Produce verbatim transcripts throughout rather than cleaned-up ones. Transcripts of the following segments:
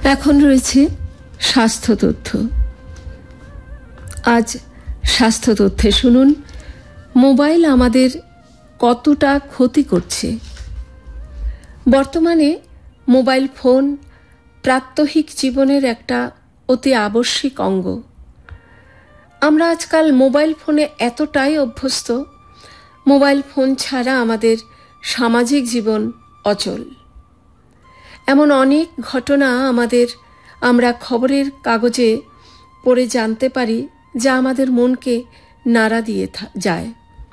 এখন রয়েছে স্বাস্থ্য তথ্য। আজ স্বাস্থ্য তথ্যে শুনুন মোবাইল আমাদের কতটা ক্ষতি করছে। বর্তমানে মোবাইল ফোন প্রাত্যহিক জীবনের একটা অতি আবশ্যিক অঙ্গ। আমরা আজকাল মোবাইল ফোনে এতটাই অভ্যস্ত, মোবাইল ফোন ছাড়া আমাদের সামাজিক জীবন অচল। এমন অনেক ঘটনা আমাদের আমরা খবরের কাগজে পড়ে জানতে পারি যা আমাদের মনকে নাড়া দিয়ে যায়।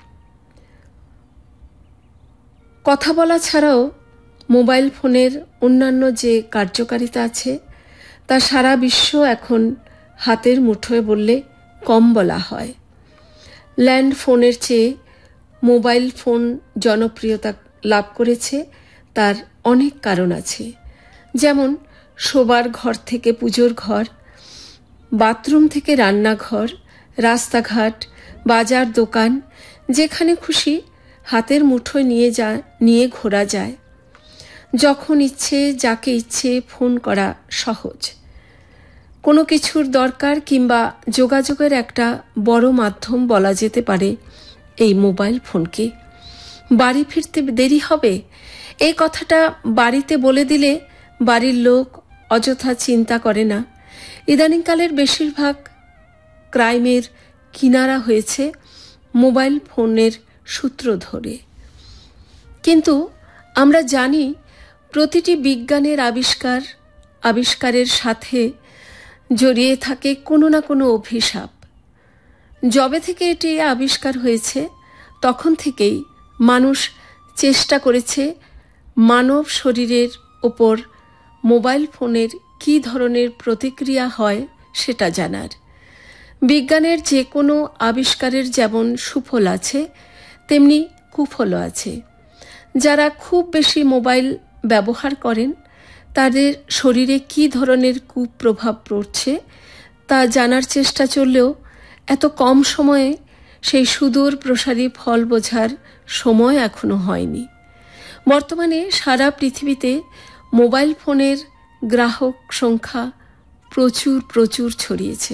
কথা বলা ছাড়াও মোবাইল ফোনের অন্যান্য যে কার্যকারিতা আছে তা সারা বিশ্ব এখন হাতের মুঠোয় বললে কম বলা হয়। ল্যান্ড ফোনের চেয়ে মোবাইল ফোন জনপ্রিয়তা লাভ করেছে, তার অনেক কারণ আছে। যেমন শোবার ঘর থেকে পুজোর ঘর, বাথরুম থেকে রান্নাঘর, রাস্তাঘাট, বাজার, দোকান, যেখানে খুশি হাতের মুঠোয় নিয়ে যা নিয়ে ঘোরা যায়। যখন ইচ্ছে যাকে ইচ্ছে ফোন করা সহজ। কোনো কিছুর দরকার কিংবা যোগাযোগের একটা বড় মাধ্যম বলা যেতে পারে এই মোবাইল ফোনকে। বাড়ি ফিরতে দেরি হবে, এই কথাটা বাড়িতে বলে দিলে বাড়ির লোক অযথা চিন্তা করে না। ইদানিংকালের বেশিরভাগ ক্রাইমের কিনারা হয়েছে মোবাইল ফোনের সূত্র ধরে। কিন্তু আমরা জানি প্রতিটি বিজ্ঞানের আবিষ্কার আবিষ্কারের সাথে জড়িয়ে থাকে কোনো না কোনো অভিশাপ। যবে থেকে এটি আবিষ্কার হয়েছে তখন থেকেই মানুষ চেষ্টা করেছে মানব শরীরের ওপর মোবাইল ফোনের কী ধরনের প্রতিক্রিয়া হয় সেটা জানার। বিজ্ঞানের যে কোনো আবিষ্কারের যেমন সুফল আছে তেমনি কুফলও আছে। যারা খুব বেশি মোবাইল ব্যবহার করেন তাদের শরীরে কী ধরনের কুপ্রভাব পড়ছে তা জানার চেষ্টা চললেও এত কম সময়ে সেই সুদূর প্রসারী ফল বোঝার সময় এখনো হয়নি। বর্তমানে সারা পৃথিবীতে মোবাইল ফোনের গ্রাহক সংখ্যা প্রচুর প্রচুর ছড়িয়েছে।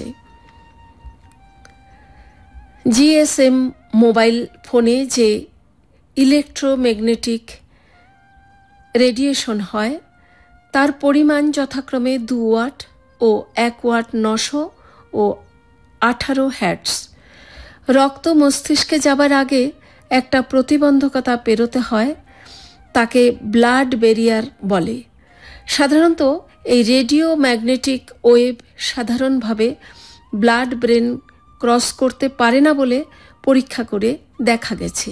জিএসএম মোবাইল ফোনে যে ইলেকট্রোম্যাগনেটিক রেডিয়েশন হয় তার পরিমাণ যথাক্রমে দু ওয়াট ও এক ওয়াট নশো ও আঠারো হ্যার্টস। রক্ত মস্তিষ্কে যাবার আগে একটা প্রতিবন্ধকতা পেরোতে হয়, তাকে ব্লাড ব্যারিয়ার বলে। সাধারণত এই রেডিও ম্যাগনেটিক ওয়েভ সাধারণভাবে ব্লাড ব্রেন ক্রস করতে পারে না বলে পরীক্ষা করে দেখা গেছে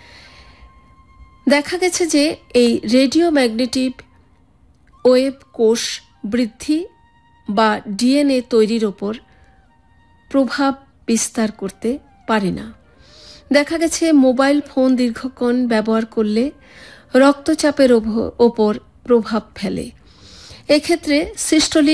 দেখা গেছে যে এই রেডিও ম্যাগনেটিক ওয়েভ কোষ বৃদ্ধি বা ডিএনএ তৈরির ওপর প্রভাব বিস্তার করতে পারে না। দেখা গেছে মোবাইল ফোন দীর্ঘক্ষণ ব্যবহার করলে রক্তচাপের ওপর প্রভাব ফেলে। এক্ষেত্রে সিস্টোলিক